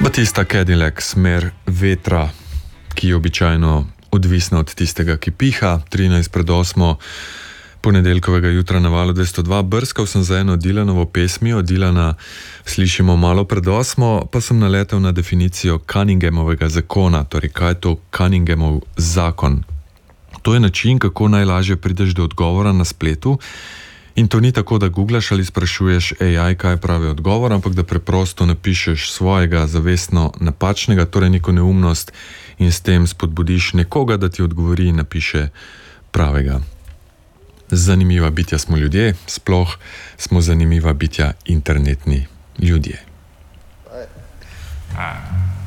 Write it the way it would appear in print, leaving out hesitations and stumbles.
Pa tista Cadillac smer vetra, ki je običajno odvisna od tistega, ki piha. 13:08 ponedeljkovega jutra na Valu 202. Brskal sem za eno Dylanovo pesmijo. Dylana slišimo malo pred 8, pa sem naletel na definicijo Cunninghamovega zakona. Torej, kaj je to Cunninghamov zakon? To je način, kako najlažje prideš do odgovora na spletu. In to ni tako, da googlaš ali sprašuješ AI, kaj pravi odgovor, ampak da preprosto napišeš svojega zavestno napačnega, torej neko neumnost, in s tem spodbudiš nekoga, da ti odgovori in napiše pravega. Zanimiva bitja smo ljudje, sploh smo zanimiva bitja internetni ljudje.